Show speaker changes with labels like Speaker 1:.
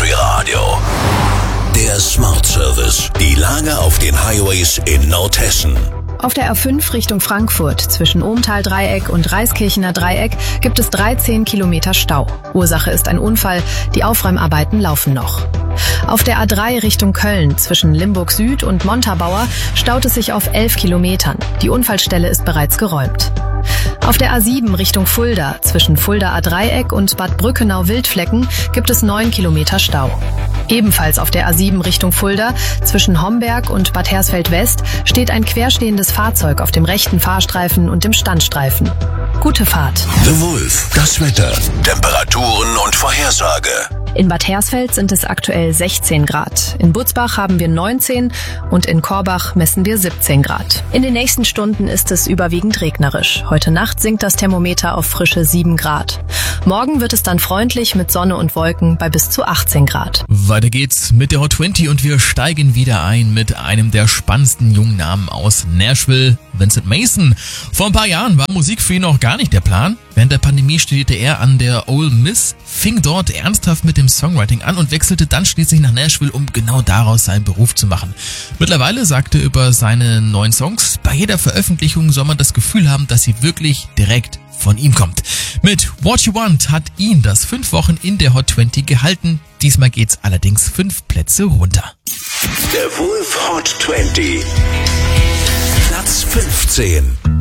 Speaker 1: Country Radio. Der Smart Service. Die Lage auf den Highways in Nordhessen.
Speaker 2: Auf der A5 Richtung Frankfurt zwischen Ohmtal-Dreieck und Reiskirchener Dreieck gibt es 13 Kilometer Stau. Ursache ist ein Unfall, die Aufräumarbeiten laufen noch. Auf der A3 Richtung Köln zwischen Limburg Süd und Montabaur staut es sich auf 11 Kilometern. Die Unfallstelle ist bereits geräumt. Auf der A7 Richtung Fulda zwischen Fulda-A-Dreieck und Bad Brückenau-Wildflecken gibt es 9 Kilometer Stau. Ebenfalls auf der A7 Richtung Fulda zwischen Homberg und Bad Hersfeld-West steht ein querstehendes Fahrzeug auf dem rechten Fahrstreifen und dem Standstreifen. Gute Fahrt.
Speaker 1: The Wolf, das Wetter, Temperaturen und Vorhersage.
Speaker 2: In Bad Hersfeld sind es aktuell 16 Grad. In Butzbach haben wir 19 und in Korbach messen wir 17 Grad. In den nächsten Stunden ist es überwiegend regnerisch. Heute Nacht sinkt das Thermometer auf frische 7 Grad. Morgen wird es dann freundlich mit Sonne und Wolken bei bis zu 18 Grad.
Speaker 3: Weiter geht's mit der Hot 20 und wir steigen wieder ein mit einem der spannendsten jungen Namen aus Nashville, Vincent Mason. Vor ein paar Jahren war Musik für ihn noch gar nicht der Plan. Während der Pandemie studierte er an der Ole Miss, fing dort ernsthaft mit dem Songwriting an und wechselte dann schließlich nach Nashville, um genau daraus seinen Beruf zu machen. Mittlerweile sagt er über seine neuen Songs, bei jeder Veröffentlichung soll man das Gefühl haben, dass sie wirklich direkt von ihm kommt. Mit What You Want hat ihn das 5 Wochen in der Hot 20 gehalten. Diesmal geht's allerdings 5 Plätze runter.
Speaker 1: Der Wolf Hot 20. Platz 15.